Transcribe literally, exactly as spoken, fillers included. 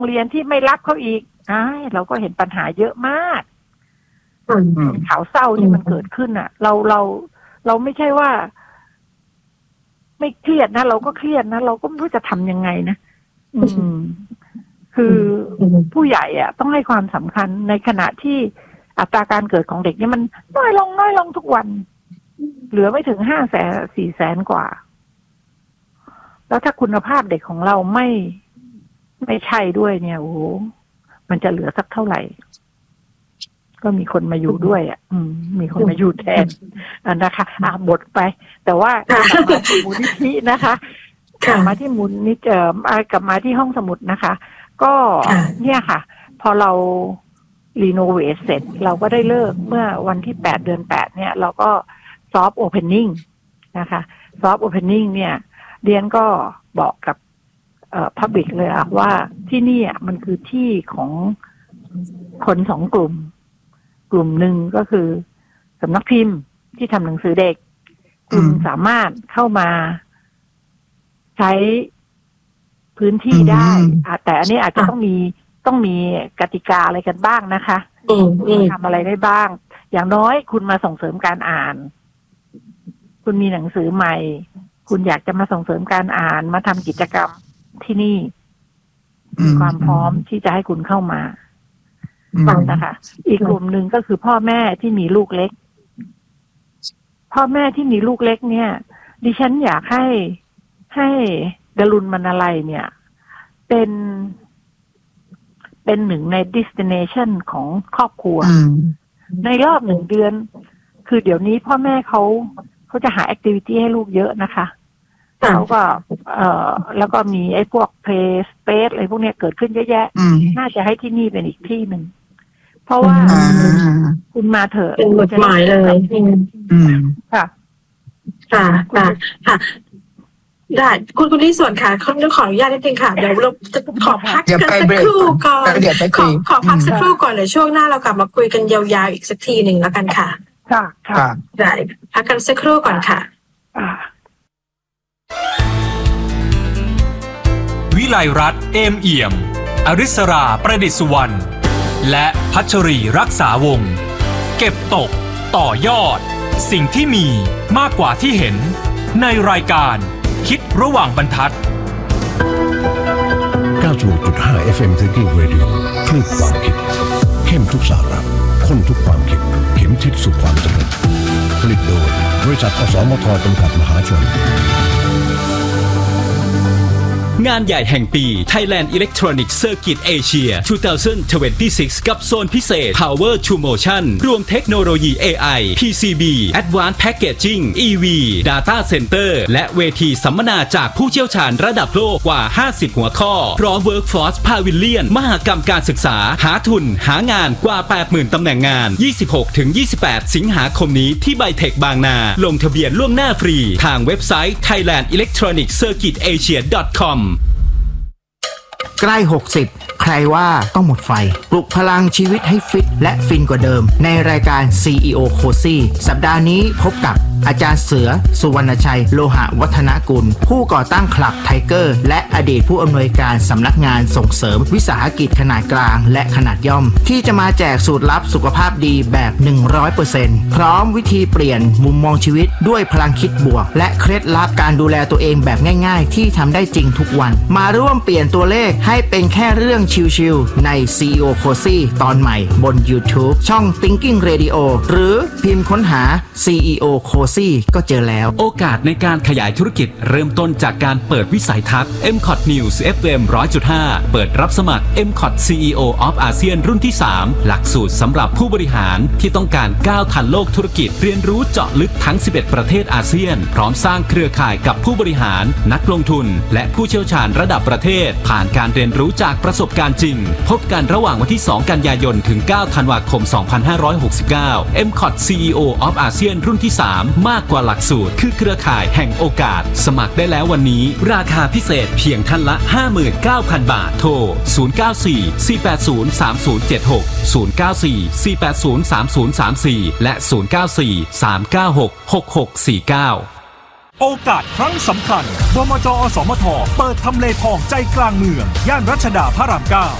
เรียนที่ไม่รับเขาอีกอ้ายเราก็เห็นปัญหาเยอะมากข่าวเศร้าที่มันเกิดขึ้นอ่ะเราเราเราไม่ใช่ว่าไม่เครียดนะเราก็เครียดนะเราก็ไม่รู้จะทำยังไงนะอืมคือผู้ใหญ่อ่ะต้องให้ความสำคัญในขณะที่อัตราการเกิดของเด็กเนี่ยมันน้อยลงน้อยลงทุกวันเหลือไม่ถึงห้าแสนสี่แสนกว่าแล้วถ้าคุณภาพเด็กของเราไม่ไม่ใช่ด้วยเนี่ยโอ้โหมันจะเหลือสักเท่าไหร่ก็มีคนมาอยู่ด้วยอ่ะอืมมีคนมาอยู่แทนอันนะคะอ่ะบทไปแต่ว่ากลับมาที่มูลนิธินะคะกลับมาที่มูลนิธิเอ่อกลับมาที่ห้องสมุดนะคะก็เนี่ยค่ะพอเรารีโนเวทเสร็จเราก็ได้เลิกเมื่อวันที่แปดเดือนแปดเนี่ยเราก็ซอฟต์โอเพนนิ่งนะคะซอฟต์โอเพนนิ่งเนี่ยเรียนก็บอกกับเอ่อพับลิกเลยอะว่าที่นี่อ่ะมันคือที่ของคนสองกลุ่มกลุ่มหนึ่งก็คือสำนักพิมพ์ที่ทำหนังสือเด็กคุณสามารถเข้ามาใช้พื้นที่ได้แต่อันนี้อาจจะต้องมีต้องมีกติกาอะไรกันบ้างนะคะทำอะไรได้บ้างอย่างน้อยคุณมาส่งเสริมการอ่านคุณมีหนังสือใหม่คุณอยากจะมาส่งเสริมการอ่านมาทำกิจกรรมที่นี่มีความพร้อมที่จะให้คุณเข้ามานะคะอีกกลุ่มหนึ่งก็คือพ่อแม่ที่มีลูกเล็กพ่อแม่ที่มีลูกเล็กเนี่ยดิฉันอยากให้ให้ดลุนมันอะไรเนี่ยเป็นเป็นหนึ่งใน destination ของครอบครัวในรอบหนึ่งเดือนคือเดี๋ยวนี้พ่อแม่เขาเขาจะหา activity ให้ลูกเยอะนะคะเขาก็เอ่อแล้วก็มีไอ้พวก play space อะไรพวกเนี้ยเกิดขึ้นเยอะแยะน่าจะให้ที่นี่เป็นอีกที่หนึ่งเพราะว่าคุณมาเถอะเป็นหมุดหมายเลยค่ะค่ะค่ะค่ะได้คุณคุณที่ส่วนค่ะเขาขออนุญาตนิดนึงค่ะเดี๋ยวเราจะขอพักกันสักครู่ก่อนขอขอพักสักครู่ก่อนเดี๋ยวช่วงหน้าเรากลับมาคุยกันยาวๆอีกสักทีหนึ่งแล้วกันค่ะค่ะค่ะได้พักกันสักครู่ก่อนค่ะวิไลรัตน์เอมเอี่ยมอริศราประดิษฐ์สุวรรณและพัชรีรักษาวงศ์เก็บตกต่อยอดสิ่งที่มีมากกว่าที่เห็นในรายการคิดระหว่างบรรทัดเก้าสิบหกจุดห้า เอฟ เอ็ม Thinking Radio คลื่นความคิดเข้มทุกสาระข้นทุกความคิดเข็มทิศสู่ความสำเร็จผลิตโดยบริษัทอสมทจำกัดมหาชนงานใหญ่แห่งปี Thailand Electronic Circuit Asia สองพันยี่สิบหก กับโซนพิเศษ Power to Motion รวมเทคโนโลยี เอ ไอ พี ซี บี Advanced Packaging อี วี Data Center และเวทีสัมมนาจากผู้เชี่ยวชาญระดับโลกกว่าห้าสิบหัวข้อพร้อม Workforce Pavilion มหกรรมการศึกษาหาทุนหางานกว่า แปดหมื่น ตำแหน่งงาน ยี่สิบหกถึงยี่สิบแปด สิงหาคมนี้ที่ไบเทคบางนาลงทะเบียนล่วงหน้าฟรีทางเว็บไซต์ ไทยแลนด์ อิเล็กทรอนิกส์ เซอร์กิต เอเชีย ดอท คอมใกล้หกสิบใครว่าต้องหมดไฟปลุกพลังชีวิตให้ฟิตและฟินกว่าเดิมในรายการ ซี อี โอ Cozy สัปดาห์นี้พบกับอาจารย์เสือสุวรรณชัยโลหะวัฒนกุลผู้ก่อตั้งคลับไทเกอร์และอดีตผู้อำนวยการสำนักงานส่งเสริมวิสาหกิจขนาดกลางและขนาดย่อมที่จะมาแจกสูตรลับสุขภาพดีแบบ หนึ่งร้อยเปอร์เซ็นต์ พร้อมวิธีเปลี่ยนมุมมองชีวิตด้วยพลังคิดบวกและเคล็ดลับการดูแลตัวเองแบบง่ายๆที่ทำได้จริงทุกวันมาร่วมเปลี่ยนตัวเลขให้เป็นแค่เรื่องชิลๆใน ซี อี โอ Cozy ตอนใหม่บน YouTube ช่อง Thinking Radio หรือพิมพ์ค้นหา ซี อี โอ Cozy ก็เจอแล้วโอกาสในการขยายธุรกิจเริ่มต้นจากการเปิดวิสัยทัศน์ เอ็ม ซี โอ ที News เอฟ เอ็ม หนึ่งร้อยจุดห้า เปิดรับสมัคร เอ็ม ซี โอ ที ซี อี โอ of อาเซียนรุ่นที่สามหลักสูตรสำหรับผู้บริหารที่ต้องการก้าวทันโลกธุรกิจเรียนรู้เจาะลึกทั้งสิบเอ็ดประเทศอาเซียนพร้อมสร้างเครือข่ายกับผู้บริหารนักลงทุนและผู้เชี่ยวชาญระดับประเทศผ่านการเรียนรู้จากประสบการณ์จริงพบกันระหว่างวันที่สองกันยายนถึงเก้าธันวาคมสองพันห้าร้อยหกสิบเก้า เอ็ม ซี โอ ที ซี อี โอ of อาเซียนรุ่นที่สามมากกว่าหลักสูตรคือเครือข่ายแห่งโอกาสสมัครได้แล้ววันนี้ราคาพิเศษเพียงท่านละ ห้าหมื่นเก้าพัน บาทโทรศูนย์ เก้า สี่ สี่ แปด ศูนย์ สาม ศูนย์ เจ็ด หก ศูนย์ เก้า สี่ สี่ แปด ศูนย์ สาม ศูนย์ สาม สี่และศูนย์ เก้า สี่ สาม เก้า หก หก หก สี่ เก้าโอกาสครั้งสำคัญบมจ.อสมทเปิดทำเลทองใจกลางเมืองย่านรัชดาพระรามเก้า